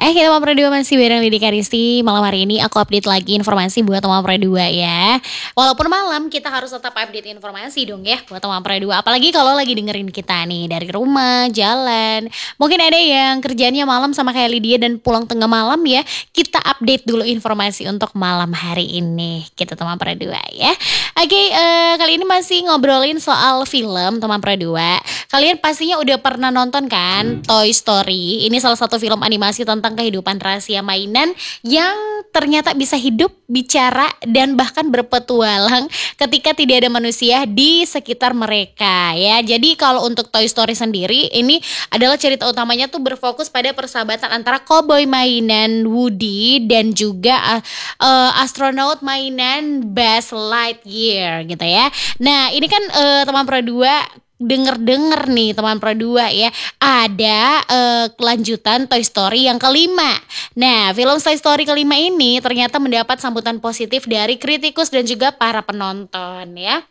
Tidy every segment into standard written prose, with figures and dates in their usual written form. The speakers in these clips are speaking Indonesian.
Kita Pro 2 masih bareng Didi Karisti. Malam hari ini aku update lagi informasi buat teman Pro 2 ya. Walaupun malam kita harus tetap update informasi dong ya buat teman Pro 2. Apalagi kalau lagi dengerin kita nih dari rumah, jalan. Mungkin ada yang kerjanya malam sama kayak Lydia dan pulang tengah malam ya. Kita update dulu informasi untuk malam hari ini. Kita teman Pro 2 ya. Kali ini masih ngobrolin soal film teman Pro 2. Kalian pastinya udah pernah nonton kan Toy Story. Ini salah satu film animasi tentang kehidupan rahasia mainan yang ternyata bisa hidup, bicara, dan bahkan berpetualang ketika tidak ada manusia di sekitar mereka ya. Jadi kalau untuk Toy Story sendiri, ini adalah cerita utamanya tuh berfokus pada persahabatan antara cowboy mainan Woody dan juga astronot mainan Buzz Lightyear gitu ya. Nah ini kan teman Pro 2 denger nih teman Pro 2 ya, ada kelanjutan Toy Story yang kelima. Nah film Toy Story kelima ini ternyata mendapat sambutan positif dari kritikus dan juga para penonton ya.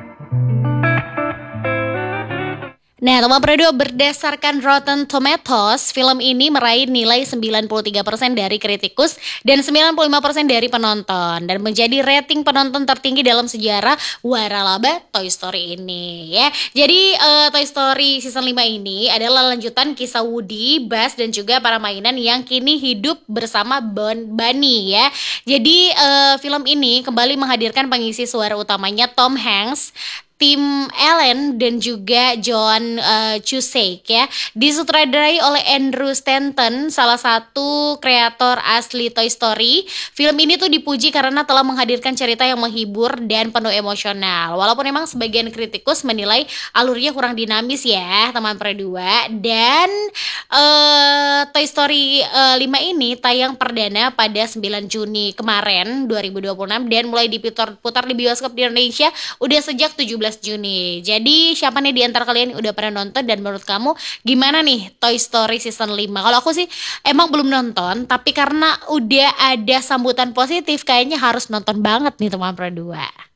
Nah, teman Pro 2, berdasarkan Rotten Tomatoes, film ini meraih nilai 93% dari kritikus dan 95% dari penonton dan menjadi rating penonton tertinggi dalam sejarah waralaba Toy Story ini ya. Jadi Toy Story season 5 ini adalah lanjutan kisah Woody, Buzz dan juga para mainan yang kini hidup bersama Bunny ya. Jadi film ini kembali menghadirkan pengisi suara utamanya Tom Hanks, Tim Allen dan juga John Cusack ya. Disutradarai oleh Andrew Stanton, salah satu kreator asli Toy Story. Film ini tuh dipuji karena telah menghadirkan cerita yang menghibur dan penuh emosional. Walaupun memang sebagian kritikus menilai alurnya kurang dinamis ya, teman Pro 2. Dan Toy Story 5 ini tayang perdana pada 9 Juni kemarin 2026 dan mulai diputar di bioskop di Indonesia udah sejak 17 Juni. Jadi siapa nih di antara kalian yang udah pernah nonton dan menurut kamu gimana nih Toy Story season 5? Kalau aku sih emang belum nonton, tapi karena udah ada sambutan positif kayaknya harus nonton banget nih teman Pro 2.